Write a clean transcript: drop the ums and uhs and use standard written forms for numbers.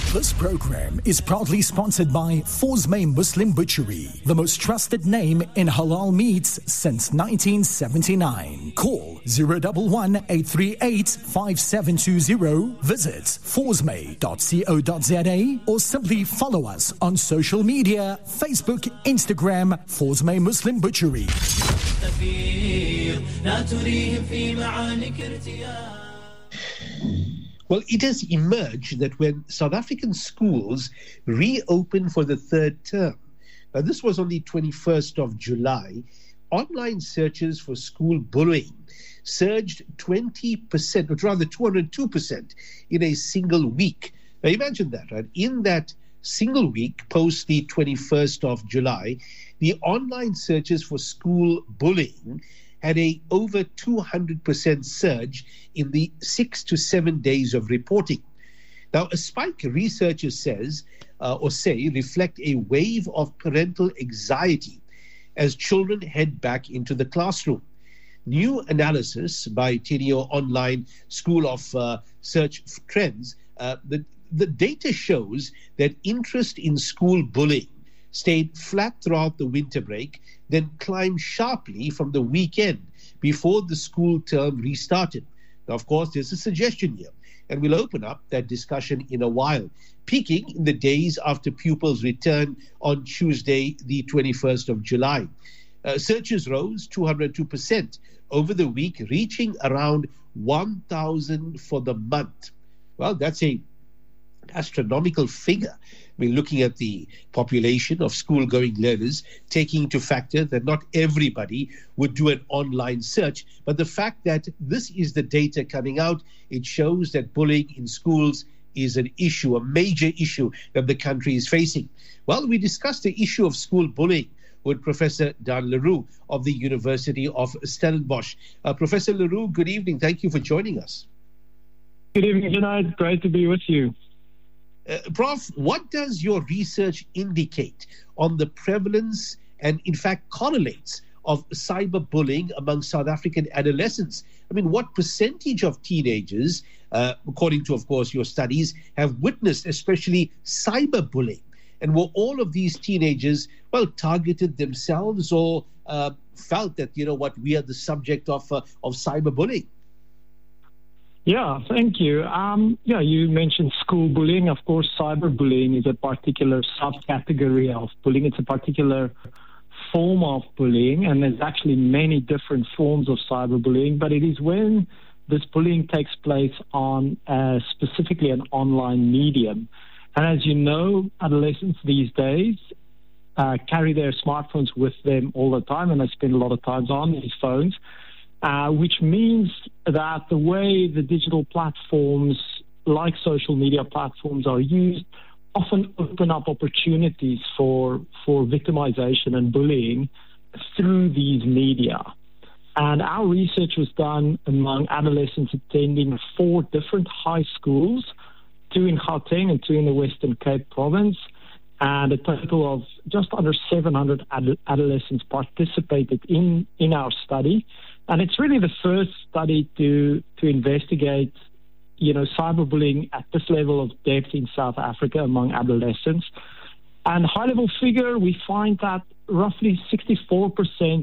This program is proudly sponsored by Fawzmay Muslim Butchery, the most trusted name in halal meats since 1979. Call 011-838-5720. Visit fawzmay.co.za or simply follow us on social media, Facebook, Instagram, Fawzmay Muslim Butchery. Well, it has emerged that when South African schools reopen for the third term, this was on the 21st of July, online searches for school bullying surged 20%, or rather 202% in a single week. Now imagine that, right? In that single week, post the 21st of July, the online searches for school bullying had a over 200% surge in the 6 to 7 days of reporting. Now, a spike, researchers say reflect a wave of parental anxiety as children head back into the classroom. New analysis by Teneo Online School of Search Trends, the data shows that interest in school bullying stayed flat throughout the winter break, then climbed sharply from the weekend before the school term restarted. Now, of course, there's a suggestion here, and we'll open up that discussion in a while. Peaking in the days after pupils return on Tuesday, the 21st of July. Searches rose 202% over the week, reaching around 1,000 for the month. Well, that's a astronomical figure. I mean, looking at the population of school-going learners, taking into factor that not everybody would do an online search, but the fact that this is the data coming out, it shows that bullying in schools is an issue, a major issue that the country is facing. Well, we discussed the issue of school bullying with Professor Dan Leroux of the University of Stellenbosch. Professor Leroux, good evening. Thank you for joining us. Good evening, Junaid. Great to be with you. Prof, what does your research indicate on the prevalence and, in fact, correlates of cyberbullying among South African adolescents? I mean, what percentage of teenagers, according to, of course, your studies, have witnessed especially cyberbullying? And were all of these teenagers, well, targeted themselves or felt that, you know what, we are the subject of cyberbullying? Yeah, thank you. You mentioned school bullying. Of course, cyberbullying is a particular subcategory of bullying. It's a particular form of bullying, and there's actually many different forms of cyberbullying, but it is when this bullying takes place on specifically an online medium. And as you know, adolescents these days carry their smartphones with them all the time, and they spend a lot of time on these phones. Which means that the way the digital platforms, like social media platforms, are used often open up opportunities for victimization and bullying through these media. And our research was done among adolescents attending 4 different high schools, 2 in Gauteng and 2 in the Western Cape province. And a total of just under 700 adolescents participated in our study. And it's really the first study to investigate, cyberbullying at this level of depth in South Africa among adolescents. And high-level figure, we find that roughly 64%